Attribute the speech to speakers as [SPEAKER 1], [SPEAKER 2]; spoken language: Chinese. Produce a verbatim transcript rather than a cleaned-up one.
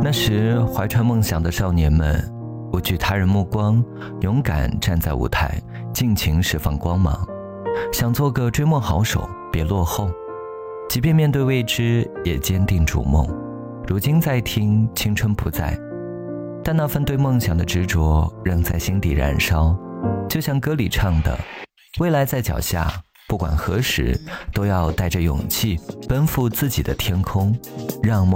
[SPEAKER 1] 那时怀揣梦想的少年们，不惧他人目光，勇敢站在舞台，尽情释放光芒，想做个追梦好手，别落后。即便面对未知，也坚定逐梦。如今再听，青春不在，但那份对梦想的执着仍在心底燃烧。就像歌里唱的，未来在脚下，不管何时，都要带着勇气奔赴自己的天空，让梦